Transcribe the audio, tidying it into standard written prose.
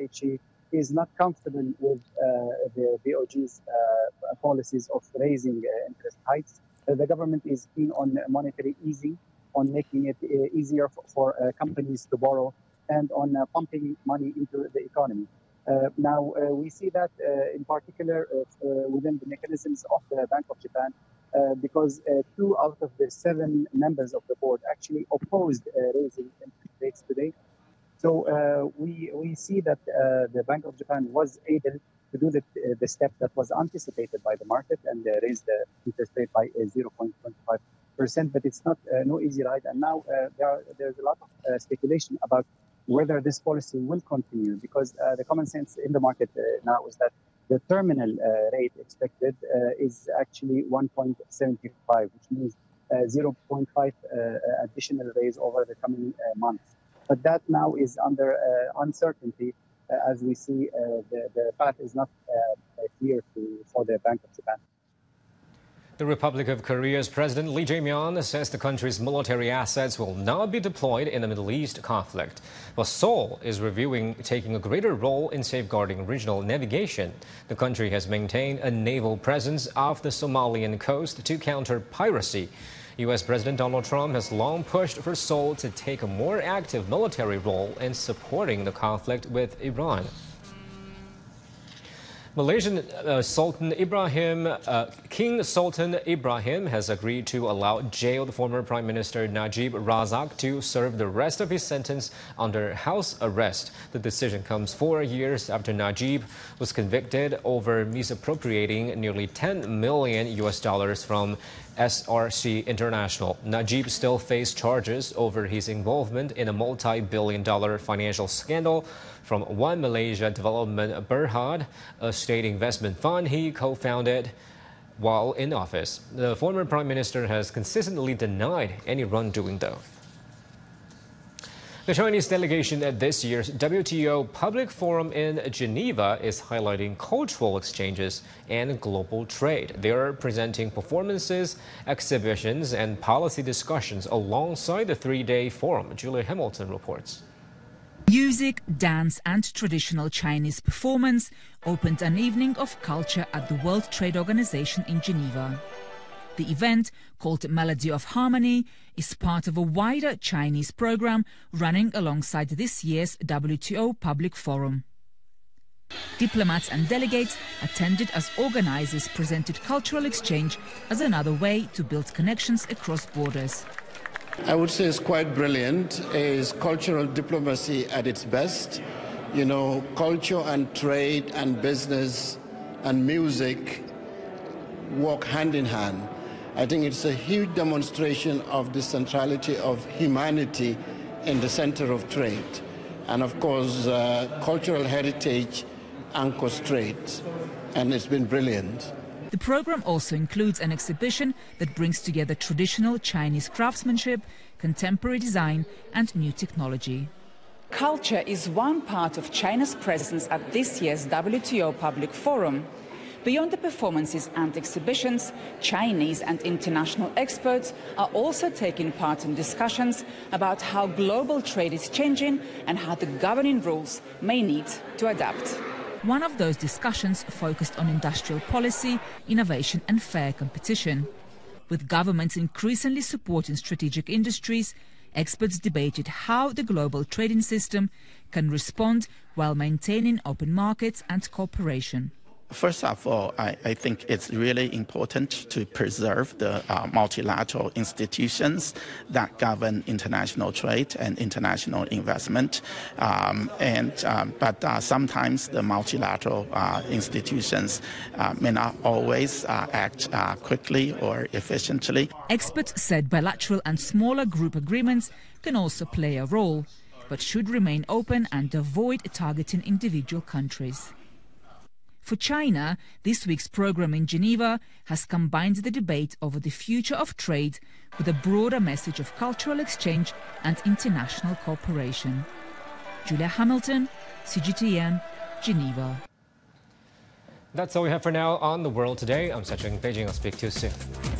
DFHE is not comfortable with the BOG's policies of raising interest hikes. The government is keen on monetary easing, on making it easier for companies to borrow, and on pumping money into the economy. Now, we see that in particular within the mechanisms of the Bank of Japan, because 2 out of the 7 members of the board actually opposed raising interest rates today. So we see that the Bank of Japan was able to do the step that was anticipated by the market and raise the interest rate by 0.25%. But it's not no easy ride. And now there's a lot of speculation about whether this policy will continue, because the common sense in the market now is that the terminal rate expected is actually 1.75, which means 0.5 additional raise over the coming months. But that now is under uncertainty, as we see the path is not clear for the Bank of Japan. The Republic of Korea's President Lee Jae-myung says the country's military assets will not be deployed in the Middle East conflict. While Seoul is reviewing taking a greater role in safeguarding regional navigation, the country has maintained a naval presence off the Somalian coast to counter piracy. U.S. President Donald Trump has long pushed for Seoul to take a more active military role in supporting the conflict with Iran. Malaysian King Sultan Ibrahim has agreed to allow jailed former Prime Minister Najib Razak to serve the rest of his sentence under house arrest. The decision comes 4 years after Najib was convicted over misappropriating nearly $10 million from SRC International. Najib still faced charges over his involvement in a multi-billion-dollar financial scandal from One Malaysia Development Berhad, a state investment fund he co-founded while in office. The former prime minister has consistently denied any wrongdoing, though. The Chinese delegation at this year's WTO Public Forum in Geneva is highlighting cultural exchanges and global trade. They are presenting performances, exhibitions, and policy discussions alongside the 3-day forum. Julia Hamilton reports. Music, dance, and traditional Chinese performance opened an evening of culture at the World Trade Organization in Geneva. The event, called Melody of Harmony, is part of a wider Chinese program running alongside this year's WTO Public Forum. Diplomats and delegates attended as organizers presented cultural exchange as another way to build connections across borders. I would say it's quite brilliant. It's cultural diplomacy at its best. You know, culture and trade and business and music work hand in hand. I think it's a huge demonstration of the centrality of humanity in the center of trade. And of course, cultural heritage anchors trade, and it's been brilliant. The program also includes an exhibition that brings together traditional Chinese craftsmanship, contemporary design, and new technology. Culture is one part of China's presence at this year's WTO Public Forum. Beyond the performances and exhibitions, Chinese and international experts are also taking part in discussions about how global trade is changing and how the governing rules may need to adapt. One of those discussions focused on industrial policy, innovation and fair competition. With governments increasingly supporting strategic industries, experts debated how the global trading system can respond while maintaining open markets and cooperation. First of all, I think it's really important to preserve the multilateral institutions that govern international trade and international investment. But sometimes the multilateral institutions may not always act quickly or efficiently. Experts said bilateral and smaller group agreements can also play a role, but should remain open and avoid targeting individual countries. For China, this week's program in Geneva has combined the debate over the future of trade with a broader message of cultural exchange and international cooperation. Julia Hamilton, CGTN, Geneva. That's all we have for now on The World Today. I'm Sachin Beijing. I'll speak to you soon.